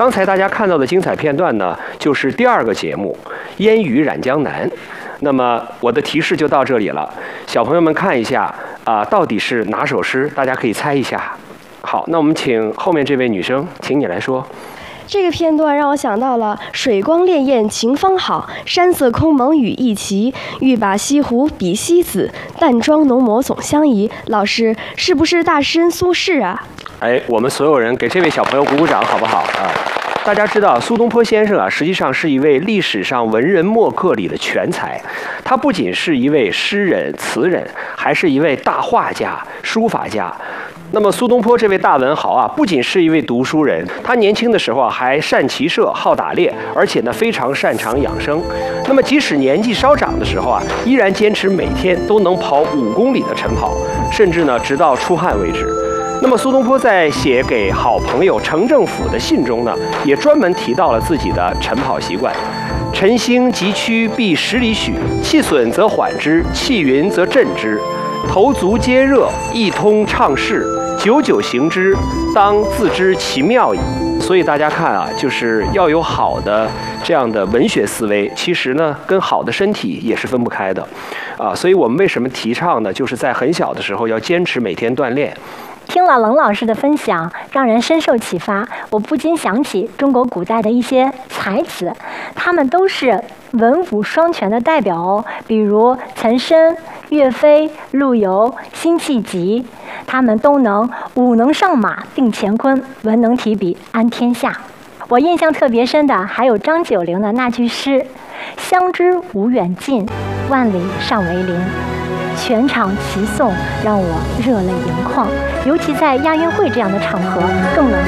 刚才大家看到的精彩片段呢，就是第2个节目《烟雨染江南》。那么我的提示就到这里了，小朋友们看一下到底是哪首诗？大家可以猜一下。好，那我们请后面这位女生，请你来说。 这个片段让我想到了“水光潋滟晴方好，山色空蒙雨亦奇。欲把西湖比西子，淡妆浓抹总相宜。”老师，是不是大诗人苏轼啊？ 哎，我们所有人给这位小朋友鼓鼓掌，好不好啊？大家知道苏东坡先生啊，实际上是一位历史上文人墨客里的全才。他不仅是一位诗人、词人，还是一位大画家、书法家。那么苏东坡这位大文豪啊，不仅是一位读书人，他年轻的时候啊还善骑射、好打猎，而且呢非常擅长养生。那么即使年纪稍长的时候啊，依然坚持每天都能跑5公里的晨跑，甚至呢直到出汗为止。那么苏东坡在写给好朋友程政府的信中呢，也专门提到了自己的晨跑习惯。晨兴急趋必10里许，气损则缓之，气匀则振之。头足皆热，一通畅适，久久行之，当自知其妙矣。所以大家看啊，就是要有好的这样的文学思维，其实呢跟好的身体也是分不开的所以我们为什么提倡呢？就是在很小的时候要坚持每天锻炼。 听了冷老师的分享，让人深受启发。我不禁想起中国古代的一些才子，他们都是文武双全的代表哦。比如岑参、岳飞、陆游、辛弃疾，他们都能武能上马定乾坤，文能提笔安天下。我印象特别深的还有张九龄的那句诗：“相知无远近，万里尚为邻。”全场齐颂，让我热泪盈眶。尤其在亚运会这样的场合，更能